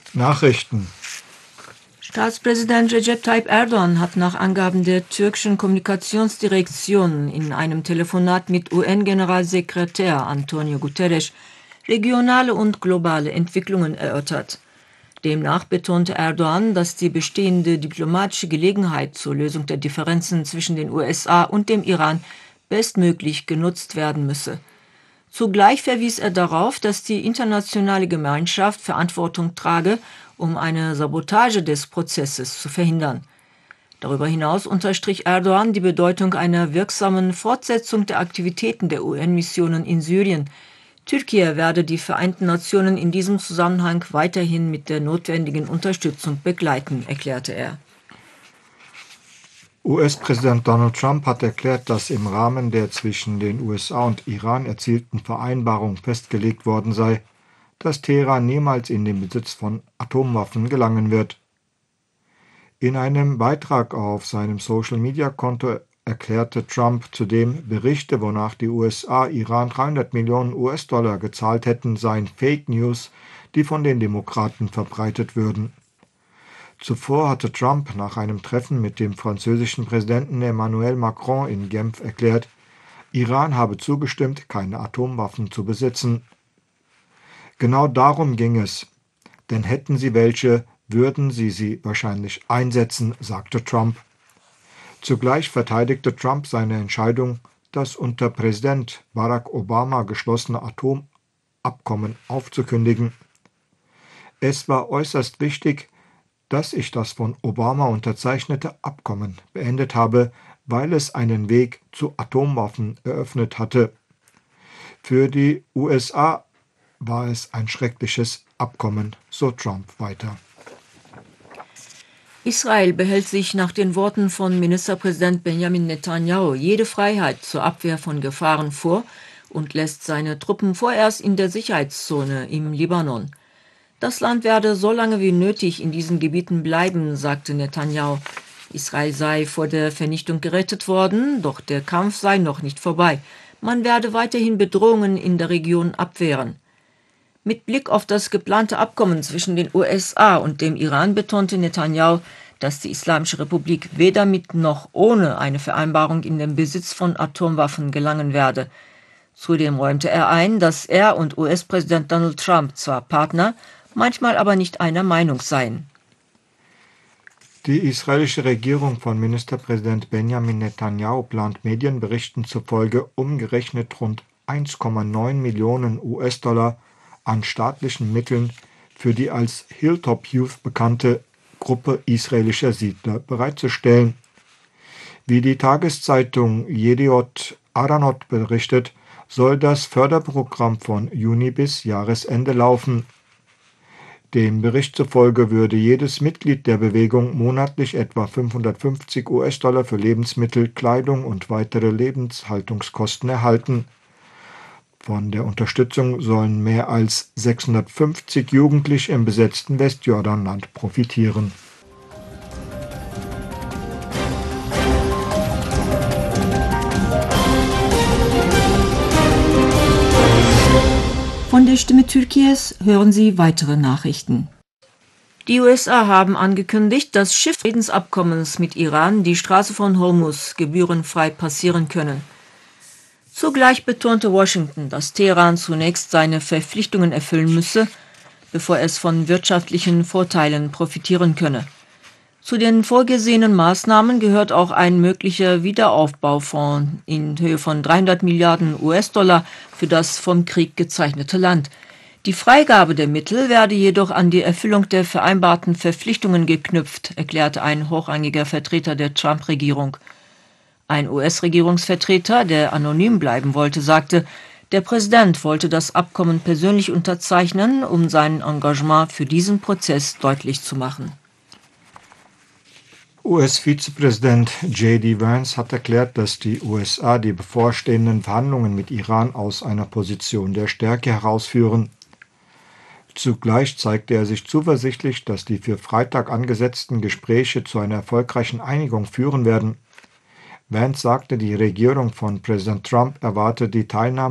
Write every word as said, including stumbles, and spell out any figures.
Nachrichten. Staatspräsident Recep Tayyip Erdogan hat nach Angaben der türkischen Kommunikationsdirektion in einem Telefonat mit U N-Generalsekretär Antonio Guterres regionale und globale Entwicklungen erörtert. Demnach betonte Erdogan, dass die bestehende diplomatische Gelegenheit zur Lösung der Differenzen zwischen den U S A und dem Iran bestmöglich genutzt werden müsse. Zugleich verwies er darauf, dass die internationale Gemeinschaft Verantwortung trage, um eine Sabotage des Prozesses zu verhindern. Darüber hinaus unterstrich Erdogan die Bedeutung einer wirksamen Fortsetzung der Aktivitäten der U N-Missionen in Syrien. Türkei werde die Vereinten Nationen in diesem Zusammenhang weiterhin mit der notwendigen Unterstützung begleiten, erklärte er. U S-Präsident Donald Trump hat erklärt, dass im Rahmen der zwischen den U S A und Iran erzielten Vereinbarung festgelegt worden sei, dass Teheran niemals in den Besitz von Atomwaffen gelangen wird. In einem Beitrag auf seinem Social-Media-Konto erklärte Trump zudem, Berichte, wonach die U S A Iran dreihundert Millionen U S-Dollar gezahlt hätten, seien Fake News, die von den Demokraten verbreitet würden. Zuvor hatte Trump nach einem Treffen mit dem französischen Präsidenten Emmanuel Macron in Genf erklärt, Iran habe zugestimmt, keine Atomwaffen zu besitzen. Genau darum ging es, denn hätten sie welche, würden sie sie wahrscheinlich einsetzen, sagte Trump. Zugleich verteidigte Trump seine Entscheidung, das unter Präsident Barack Obama geschlossene Atomabkommen aufzukündigen. Es war äußerst wichtig, dass ich das von Obama unterzeichnete Abkommen beendet habe, weil es einen Weg zu Atomwaffen eröffnet hatte. Für die U S A war es ein schreckliches Abkommen, so Trump weiter. Israel behält sich nach den Worten von Ministerpräsident Benjamin Netanyahu jede Freiheit zur Abwehr von Gefahren vor und lässt seine Truppen vorerst in der Sicherheitszone im Libanon. Das Land werde so lange wie nötig in diesen Gebieten bleiben, sagte Netanyahu. Israel sei vor der Vernichtung gerettet worden, doch der Kampf sei noch nicht vorbei. Man werde weiterhin Bedrohungen in der Region abwehren. Mit Blick auf das geplante Abkommen zwischen den U S A und dem Iran betonte Netanyahu, dass die Islamische Republik weder mit noch ohne eine Vereinbarung in den Besitz von Atomwaffen gelangen werde. Zudem räumte er ein, dass er und U S-Präsident Donald Trump zwar Partner, manchmal aber nicht einer Meinung seien. Die israelische Regierung von Ministerpräsident Benjamin Netanyahu plant Medienberichten zufolge umgerechnet rund eins Komma neun Millionen U S-Dollar an staatlichen Mitteln für die als Hilltop Youth bekannte Gruppe israelischer Siedler bereitzustellen. Wie die Tageszeitung Yediot Aharonot berichtet, soll das Förderprogramm von Juni bis Jahresende laufen. Dem Bericht zufolge würde jedes Mitglied der Bewegung monatlich etwa fünfhundertfünfzig U S-Dollar für Lebensmittel, Kleidung und weitere Lebenshaltungskosten erhalten. Von der Unterstützung sollen mehr als sechshundertfünfzig Jugendliche im besetzten Westjordanland profitieren. Von der Stimme Türkies hören Sie weitere Nachrichten. Die U S A haben angekündigt, dass Schiffe Friedensabkommens mit Iran die Straße von Hormuz gebührenfrei passieren können. Zugleich betonte Washington, dass Teheran zunächst seine Verpflichtungen erfüllen müsse, bevor es von wirtschaftlichen Vorteilen profitieren könne. Zu den vorgesehenen Maßnahmen gehört auch ein möglicher Wiederaufbaufonds in Höhe von dreihundert Milliarden U S-Dollar für das vom Krieg gezeichnete Land. Die Freigabe der Mittel werde jedoch an die Erfüllung der vereinbarten Verpflichtungen geknüpft, erklärte ein hochrangiger Vertreter der Trump-Regierung. Ein U S-Regierungsvertreter, der anonym bleiben wollte, sagte, der Präsident wollte das Abkommen persönlich unterzeichnen, um sein Engagement für diesen Prozess deutlich zu machen. U S-Vizepräsident J D Vance hat erklärt, dass die U S A die bevorstehenden Verhandlungen mit Iran aus einer Position der Stärke herausführen. Zugleich zeigte er sich zuversichtlich, dass die für Freitag angesetzten Gespräche zu einer erfolgreichen Einigung führen werden. Vance sagte, die Regierung von Präsident Trump erwarte die Teilnahme